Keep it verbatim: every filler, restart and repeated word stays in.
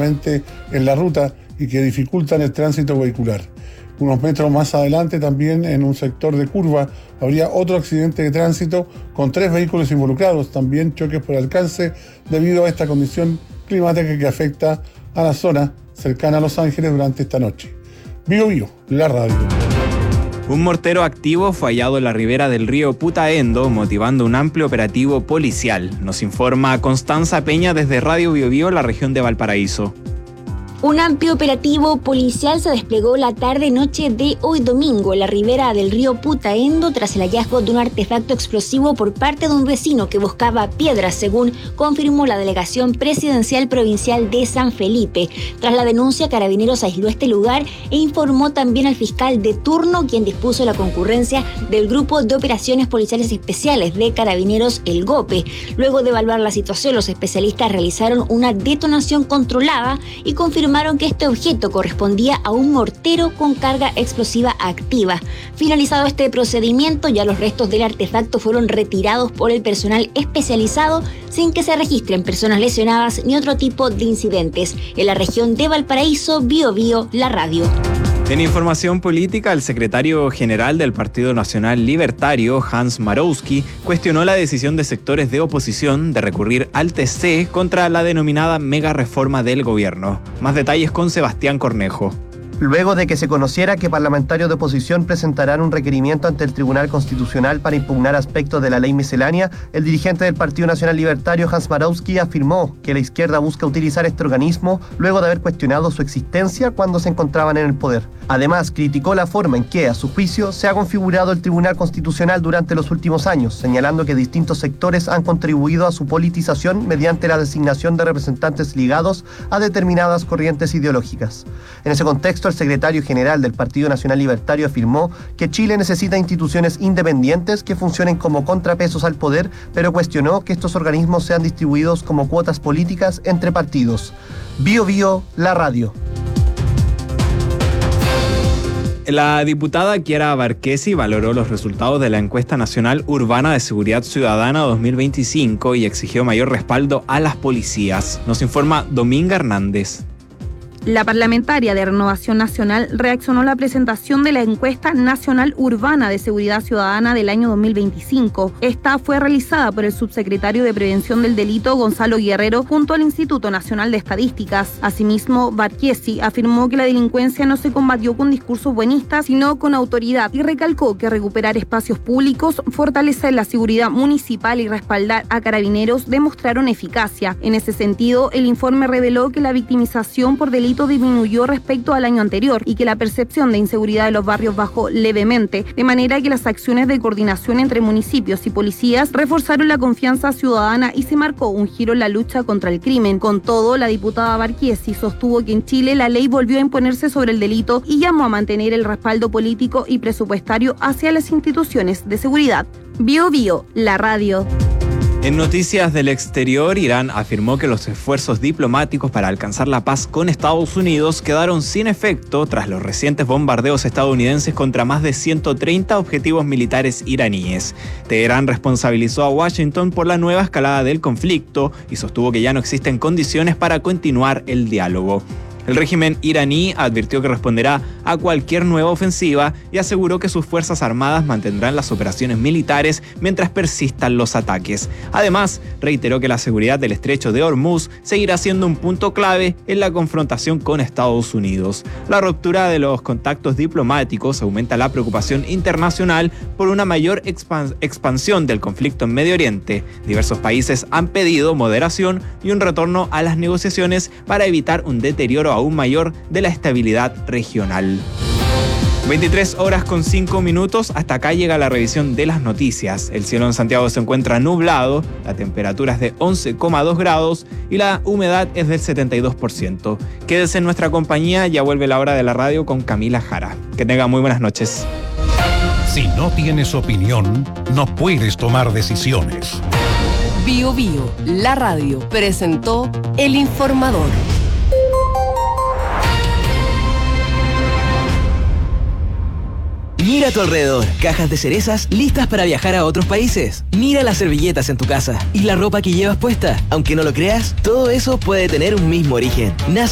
directamente en la ruta y que dificultan el tránsito vehicular. Unos metros más adelante, también en un sector de curva, habría otro accidente de tránsito con tres vehículos involucrados, también choques por alcance debido a esta condición climática que afecta a la zona cercana a Los Ángeles durante esta noche. Bio Bio, la radio. Un mortero activo fue hallado en la ribera del río Putaendo, motivando un amplio operativo policial. Nos informa Constanza Peña desde Radio Bio Bio, la región de Valparaíso. Un amplio operativo policial se desplegó la tarde-noche de hoy domingo en la ribera del río Putaendo tras el hallazgo de un artefacto explosivo por parte de un vecino que buscaba piedras, según confirmó la Delegación Presidencial Provincial de San Felipe. Tras la denuncia, Carabineros aisló este lugar e informó también al fiscal de turno, quien dispuso la concurrencia del Grupo de Operaciones Policiales Especiales de Carabineros, el GOPE. Luego de evaluar la situación, los especialistas realizaron una detonación controlada y confirmaron que este objeto correspondía a un mortero con carga explosiva activa. Finalizado este procedimiento, ya los restos del artefacto fueron retirados por el personal especializado sin que se registren personas lesionadas ni otro tipo de incidentes. En la región de Valparaíso, Bio Bio, la radio. En información política, el secretario general del Partido Nacional Libertario, Hans Marowski, cuestionó la decisión de sectores de oposición de recurrir al T C contra la denominada mega reforma del gobierno. Más detalles con Sebastián Cornejo. Luego de que se conociera que parlamentarios de oposición presentarán un requerimiento ante el Tribunal Constitucional para impugnar aspectos de la ley miscelánea, el dirigente del Partido Nacional Libertario, Hans Marowski, afirmó que la izquierda busca utilizar este organismo luego de haber cuestionado su existencia cuando se encontraban en el poder. Además, criticó la forma en que, a su juicio, se ha configurado el Tribunal Constitucional durante los últimos años, señalando que distintos sectores han contribuido a su politización mediante la designación de representantes ligados a determinadas corrientes ideológicas. En ese contexto, el secretario general del Partido Nacional Libertario afirmó que Chile necesita instituciones independientes que funcionen como contrapesos al poder, pero cuestionó que estos organismos sean distribuidos como cuotas políticas entre partidos. Bio Bio, la radio. La diputada Chiara Barquesi valoró los resultados de la encuesta nacional urbana de seguridad ciudadana dos mil veinticinco y exigió mayor respaldo a las policías. Nos informa Dominga Hernández. La parlamentaria de Renovación Nacional reaccionó a la presentación de la encuesta nacional urbana de seguridad ciudadana del año dos mil veinticinco. Esta fue realizada por el subsecretario de Prevención del Delito, Gonzalo Guerrero, junto al Instituto Nacional de Estadísticas. Asimismo, Barquesi afirmó que la delincuencia no se combatió con discursos buenistas, sino con autoridad, y recalcó que recuperar espacios públicos, fortalecer la seguridad municipal y respaldar a Carabineros demostraron eficacia. En ese sentido, el informe reveló que la victimización por delito disminuyó respecto al año anterior y que la percepción de inseguridad de los barrios bajó levemente, de manera que las acciones de coordinación entre municipios y policías reforzaron la confianza ciudadana y se marcó un giro en la lucha contra el crimen. Con todo, la diputada Barquesi sostuvo que en Chile la ley volvió a imponerse sobre el delito y llamó a mantener el respaldo político y presupuestario hacia las instituciones de seguridad. Bio Bio, la radio. En noticias del exterior, Irán afirmó que los esfuerzos diplomáticos para alcanzar la paz con Estados Unidos quedaron sin efecto tras los recientes bombardeos estadounidenses contra más de ciento treinta objetivos militares iraníes. Teherán responsabilizó a Washington por la nueva escalada del conflicto y sostuvo que ya no existen condiciones para continuar el diálogo. El régimen iraní advirtió que responderá a cualquier nueva ofensiva y aseguró que sus fuerzas armadas mantendrán las operaciones militares mientras persistan los ataques. Además, reiteró que la seguridad del estrecho de Hormuz seguirá siendo un punto clave en la confrontación con Estados Unidos. La ruptura de los contactos diplomáticos aumenta la preocupación internacional por una mayor expans- expansión del conflicto en Medio Oriente. Diversos países han pedido moderación y un retorno a las negociaciones para evitar un deterioro aún mayor de la estabilidad regional. veintitrés horas con cinco minutos, hasta acá llega la revisión de las noticias. El cielo en Santiago se encuentra nublado, la temperatura es de once coma dos grados y la humedad es del setenta y dos por ciento. Quédese en nuestra compañía, ya vuelve la hora de la radio con Camila Jara. Que tenga muy buenas noches. Si no tienes opinión, no puedes tomar decisiones. Bio Bio, la radio, presentó El Informador. Mira a tu alrededor, cajas de cerezas listas para viajar a otros países. Mira las servilletas en tu casa y la ropa que llevas puesta. Aunque no lo creas, todo eso puede tener un mismo origen. Nace